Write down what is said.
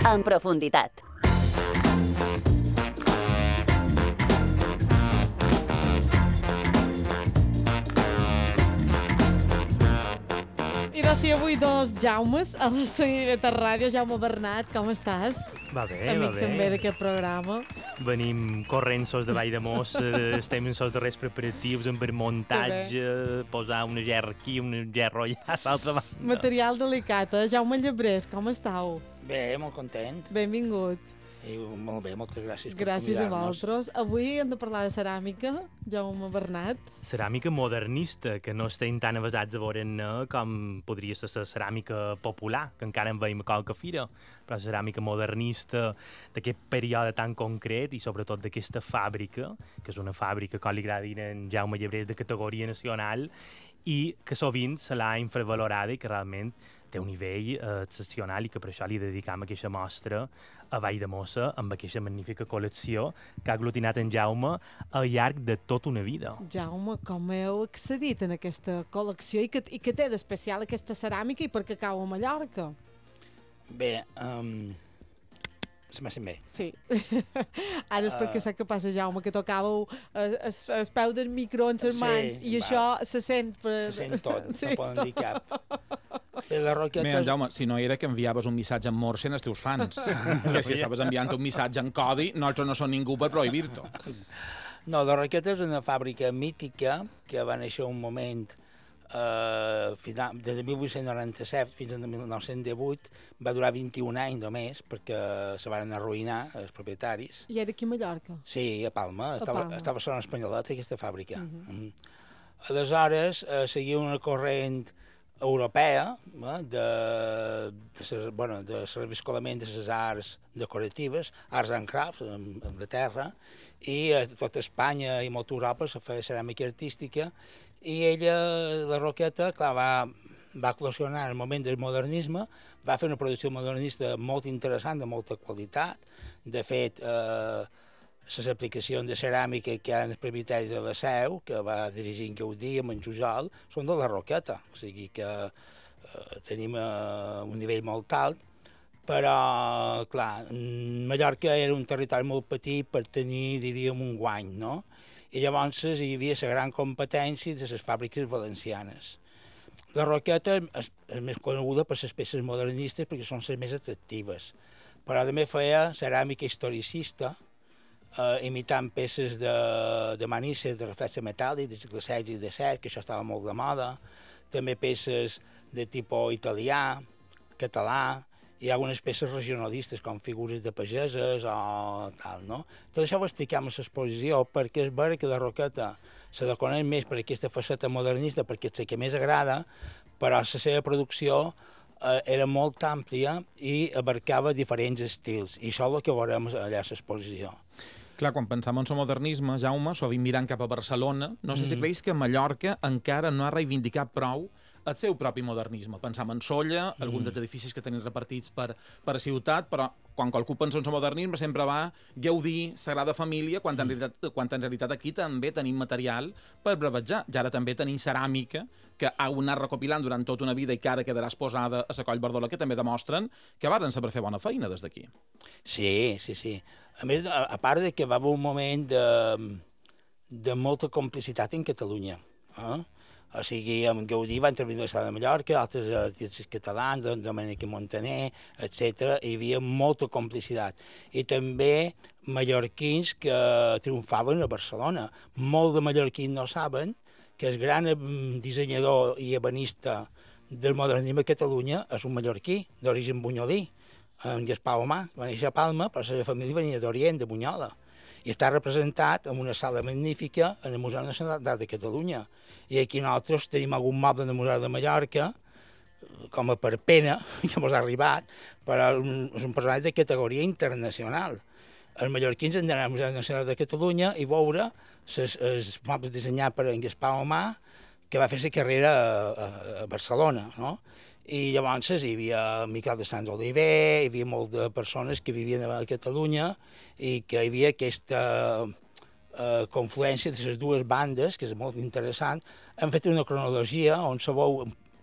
en profunditat. I doncs avui dos Jaumes a l'estudi de Ràdio. Jaume Bernat, com estàs? Va bé, Amic va bé. també d'aquest programa. Venim corrents de Valldemoss, estem en els darrers preparatius, amb el muntatge, posar una gerra aquí, una gerra allà, a l'altra banda. Material delicat, eh? Jaume Llebrés, com estàu? Bé, molt content. Benvingut. I molt bé, moltes gràcies per Gràcies a convidar-nos. vosaltres. Avui hem de parlar de ceràmica, Jaume Bernat. Ceràmica modernista, que no estem tan avasats a veure com podria ser la ceràmica popular, que encara en veiem a qualque fira, però la ceràmica modernista d'aquest període tan concret i sobretot d'aquesta fàbrica, que és una fàbrica, com li agrada dir en Jaume Llebrés, de categoria nacional, i que sovint se l'ha infravalorada i que realment té un nivell excepcional i que per això li dedicam aquesta mostra a Valldemossa amb aquesta magnífica col·lecció que ha aglutinat en Jaume al llarg de tota una vida. Jaume, com heu accedit en aquesta col·lecció i què té d'especial aquesta ceràmica i per què cau a Mallorca? Bé, se m'ha sent bé. Sí. Ara és perquè sé que passa, Jaume, que tocàveu el peu del micro en les mans i això se sent... Se sent tot, Sí, no poden dir cap. Bé, la roqueta... Mira, Jaume, si no era que enviaves un missatge en morse als teus fans, que si estaves enviant un missatge en codi, nosaltres no som ningú per prohibir-t'ho. No, la roqueta és una fàbrica mítica que va néixer un moment des de 1897 fins al 1918, va durar 21 anys només perquè se van arruïnar els propietaris. I era aquí a Mallorca? Sí, a Palma. Palma. Estava a Barcelona Espanyoleta, aquesta fàbrica. Aleshores, seguia una corrent europea de reviscolament de les arts decoratives, arts and crafts, a Anglaterra, i a tota Espanya i molta Europa se feia ceràmica artística, i ella, la Roqueta, clar, va eclosionar en el moment del modernisme, va fer una producció modernista molt interessant, de molta qualitat. De fet, les aplicacions de ceràmica que hi ha en el propietari de la Seu, que va dirigir en Gaudí amb en Jujol, són de la Roqueta, o sigui que tenim un nivell molt alt, però, clar, Mallorca era un territori molt petit per tenir, diríem, un guany, no? I llavors hi havia la gran competència de les fàbriques valencianes. La Roqueta és més coneguda per les peces modernistes perquè són les més atractives, però també feia ceràmica historicista, imitant peces de manisses, de reflexe metàl·lic, de glacets i de set, que això estava molt de moda, també peces de tipus italià, català, i algunes peces regionalistes, com figures de pageses o tal, no? Tot això ho expliquem a l'exposició perquè és vera que la Roqueta se la coneix més per aquesta faceta modernista, perquè és la que més agrada, però la seva producció era molt àmplia i abarcava diferents estils, i això és el que veurem allà a l'exposició. Clar, quan pensam en el modernisme, Jaume, sovint mirant cap a Barcelona, no sé si creus que Mallorca encara no ha reivindicat prou el seu propi modernisme. Pensam en Solla, alguns dels edificis que tenim repartits per a ciutat, però quan qualcú pensa en el modernisme sempre va Gaudí, Sagrada Família, quan en realitat aquí també tenim material per bravejar. Ja ara també tenim ceràmica que ha anat recopilant durant tota una vida i que ara quedarà exposada a la Coll Bardola, que també demostren que varen saber fer bona feina des d'aquí. Sí. A més, a part de que va haver un moment de molta complicitat en Catalunya. O sigui, amb Gaudí va intervenir a la Sala de Mallorca, altres artistes catalans, Domènec Montaner, etc. Hi havia molta complicitat. I també mallorquins que triomfaven a Barcelona. Molts de mallorquins no saben que el gran dissenyador i ebenista del modernisme a Catalunya és un mallorquí, d'origen bunyolí, en Gaspar Omar. Va néixer a Palma, però la seva família venia d'Orient, de Bunyola. I està representat en una sala magnífica en el Museu Nacional d'Art de Catalunya. I aquí nosaltres tenim algun moble del Museu de Mallorca, com a per pena, que ens ha arribat, però és un personatge de categoria internacional. Els mallorquins han d'anar al Museu Nacional de Catalunya i veure els mobles dissenyats per en Gaspar Omar, que va fer la carrera a Barcelona, no? I llavors hi havia Miquel de Sants Oliver, hi havia moltes de persones que vivien a Catalunya i que hi havia aquesta confluència de les dues bandes, que és molt interessant. Hem fet una cronologia on se veu